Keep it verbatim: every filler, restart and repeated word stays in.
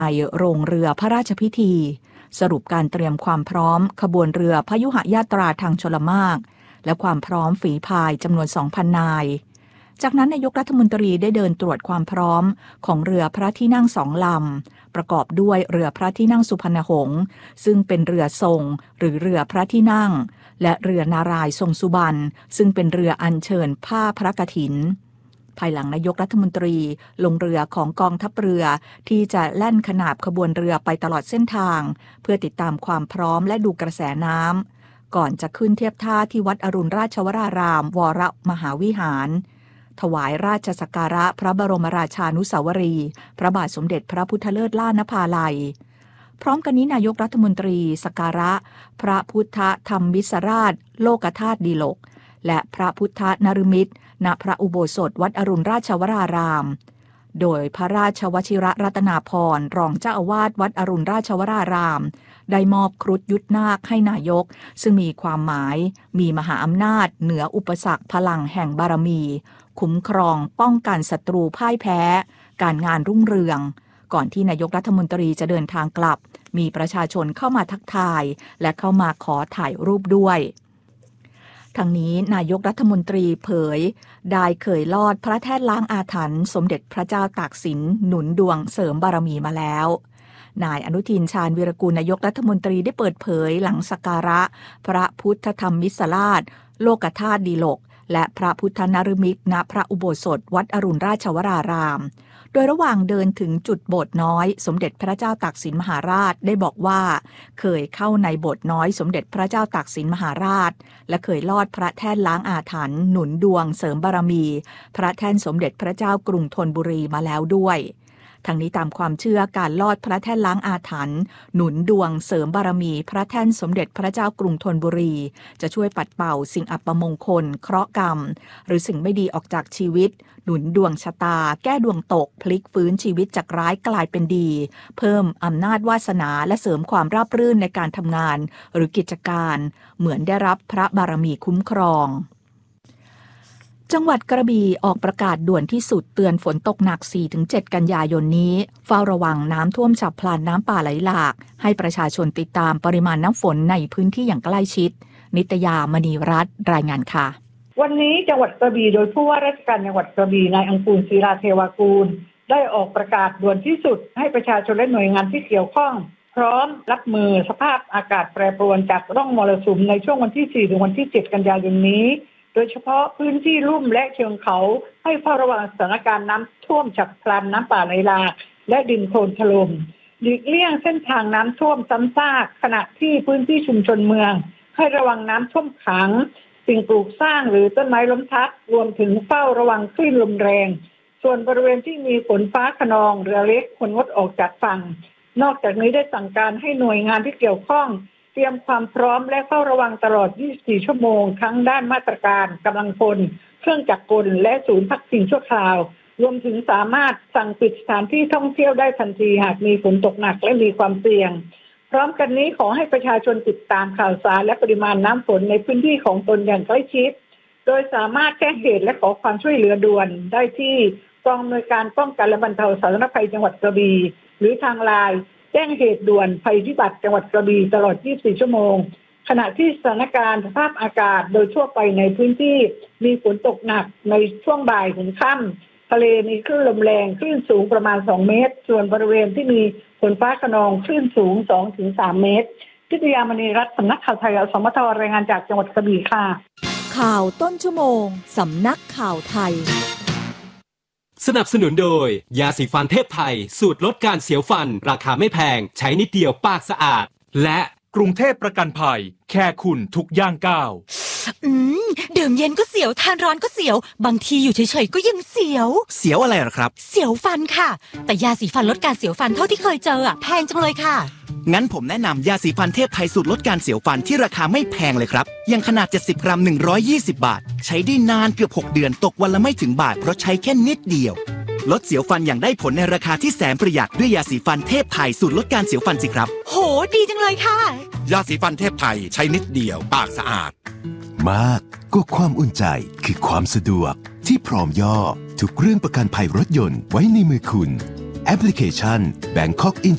ในโรงเรือพระราชพิธีสรุปการเตรียมความพร้อมขบวนเรือพยุหยาตราทางชลมารและความพร้อมฝีพายจำนวน สองพัน นายจากนั้นนายกรัฐมนตรีได้เดินตรวจความพร้อมของเรือพระที่นั่งสองลำประกอบด้วยเรือพระที่นั่งสุพรรณหงษ์ซึ่งเป็นเรือทรงหรือเรือพระที่นั่งและเรือนารายณ์ทรงสุบรรณซึ่งเป็นเรืออัญเชิญผ้าพระกฐินภายหลังนายกรัฐมนตรีลงเรือของกองทัพเรือที่จะแล่นขนาบขบวนเรือไปตลอดเส้นทางเพื่อติดตามความพร้อมและดูกระแสน้ำก่อนจะขึ้นเทียบท่าที่วัดอรุณราชวรารามวรมหาวิหารถวายราชสักการะพระบรมราชานุสาวรีย์พระบาทสมเด็จพระพุทธเลิศล่านภาลัยพร้อมกันนี้นายกรัฐมนตรีสักการะพระพุทธธรรมวิสราชโลกธาตุดีลกและพระพุทธนฤมิตรณพระอุโบสถวัดอรุณราชวรารามโดยพระราชวชิรรัตนาภรณ์รองเจ้าอาวาสวัดอรุณราชวรารามได้มอบครุฑยุทธนาคให้นายกซึ่งมีความหมายมีมหาอำนาจเหนืออุปสรรคพลังแห่งบารมีคุ้มครองป้องกันศัตรูพ่ายแพ้การงานรุ่งเรืองก่อนที่นายกรัฐมนตรีจะเดินทางกลับมีประชาชนเข้ามาทักทายและเข้ามาขอถ่ายรูปด้วยทั้งนี้นายกรัฐมนตรีเผยได้เคยลอดพระแท่นล้างอาถรรพ์สมเด็จพระเจ้าตากสินหนุนดวงเสริมบารมีมาแล้วนายอนุทินชาญวีรกูลนายกรัฐมนตรีได้เปิดเผยหลังสักการะพระพุทธธรรมวิสราชโลกธาตุดีลกและพระพุทธนฤมิตรณพระอุโบสถวัดอรุณราชวรารามโดยระหว่างเดินถึงจุดโบสถ์น้อยสมเด็จพระเจ้าตากสินมหาราชได้บอกว่าเคยเข้าในโบสถ์น้อยสมเด็จพระเจ้าตากสินมหาราชและเคยลอดพระแท่นล้างอาถรรพ์หนุนดวงเสริมบารมีพระแท่นสมเด็จพระเจ้ากรุงธนบุรีมาแล้วด้วยทั้งนี้ตามความเชื่อการลอดพระแท่นล้างอาถรรพ์หนุนดวงเสริมบารมีพระแท่นสมเด็จพระเจ้ากรุงธนบุรีจะช่วยปัดเป่าสิ่งอัปมงคลเคราะห์กรรมหรือสิ่งไม่ดีออกจากชีวิตหนุนดวงชะตาแก้ดวงตกพลิกฟื้นชีวิตจากร้ายกลายเป็นดีเพิ่มอำนาจวาสนาและเสริมความราบรื่นในการทำงานหรือกิจการเหมือนได้รับพระบารมีคุ้มครองจังหวัดกระบี่ออกประกาศด่วนที่สุดเตือนฝนตกหนัก สี่ถึงเจ็ด กันยายนนี้เฝ้าระวังน้ำท่วมฉับพลันน้ำป่าไหลหลากให้ประชาชนติดตามปริมาณน้ำฝนในพื้นที่อย่างใกล้ชิดนิตยามณีรัตน์รายงานค่ะวันนี้จังหวัดกระบี่โดยผู้ว่าราชการจังหวัดกระบี่นายอังกูลศิลาเทวากูลได้ออกประกาศด่วนที่สุดให้ประชาชนและหน่วยงานที่เกี่ยวข้องพร้อมรับมือสภาพอากาศแปรปรวนจากร่องมรสุมในช่วงวันที่สี่ถึงวันที่เจ็ดกันยายนนี้โดยเฉพาะพื้นที่ลุ่มและเชิงเขาให้เฝ้าระวังสถานการณ์น้ำท่วมฉับพลันน้ำป่าไหลหลากและดินโคลนถล่มหลีกเลี่ยงเส้นทางน้ำท่วมซ้ำซากขณะที่พื้นที่ชุมชนเมืองให้ระวังน้ำท่วมขังสิ่งปลูกสร้างหรือต้นไม้ล้มทับรวมถึงเฝ้าระวังคลื่นลมแรงส่วนบริเวณที่มีฝนฟ้าคะนองเรือเล็กควรงดออกจากฝั่งนอกจากนี้ได้สั่งการให้หน่วยงานที่เกี่ยวข้องเตรียมความพร้อมและเฝ้าระวังตลอดยี่สิบสี่ชั่วโมงทั้งด้านมาตรการกำลังพลเครื่องจักรกลและศูนย์พักพิงชั่วคราวรวมถึงสามารถสั่งปิดสถานที่ท่องเที่ยวได้ทันทีหากมีฝนตกหนักและมีความเสี่ยงพร้อมกันนี้ขอให้ประชาชนติดตามข่าวสารและปริมาณน้ำฝนในพื้นที่ของตนอย่างใกล้ชิดโดยสามารถแจ้งเหตุและขอความช่วยเหลือด่วนได้ที่กองอำนวยการป้องกันและบรรเทาสาธารณภัยจังหวัดกระบี่หรือทางไลน์แจ้งเหตุด่วนภัยพิบัติจังหวัดกระบี่ตลอดยี่สิบสี่ชั่วโมงขณะที่สถานการณ์สภาพอากาศโดยทั่วไปในพื้นที่มีฝนตกหนักในช่วงบ่ายถึงค่ำทะเลมีคลื่นลมแรงคลื่นสูงประมาณสองเมตรส่วนบริเวณที่มีฝนฟ้าคะนองคลื่นสูง สองถึงสาม เมตรทิตยามณีรัตน์สำนักข่าวไทยอสมทรายงานจากจังหวัดกระบี่ค่ะข่าวต้นชั่วโมงสำนักข่าวไทยสนับสนุนโดยยาสีฟันเทพไทยสูตรลดการเสียวฟันราคาไม่แพงใช้นิดเดียวปากสะอาดและกรุงเทพประกันภัยแค่คุณทุกย่างก้าวอืมดื่มเย็นก็เสียวทานร้อนก็เสียวบางทีอยู่เฉยๆก็ยังเสียวเสียวอะไรหรอครับเสียวฟันค่ะแต่ยาสีฟันลดการเสียวฟันเท่าที่เคยเจออ่ะแพงจังเลยค่ะงั้นผมแนะนำยาสีฟันเทพไทยสูตรลดการเสียวฟันที่ราคาไม่แพงเลยครับยังขนาดเจ็ดสิบกรัมหนึ่งร้อยยี่สิบบาทใช้ได้นานเกือบหกเดือนตกวันละไม่ถึงบาทเพราะใช้แค่นิดเดียวลดเสียวฟันอย่างได้ผลในราคาที่แสนประหยัดด้วยยาสีฟันเทพไทยสูตรลดการเสียวฟันสิครับโหดีจังเลยค่ะยาสีฟันเทพไทยใช้นิดเดียวปากสะอาดมากก็ความอุ่นใจคือความสะดวกที่พร้อมย่อทุกเรื่องประกันภัยรถยนต์ไว้ในมือคุณแอปพลิเคชัน Bangkok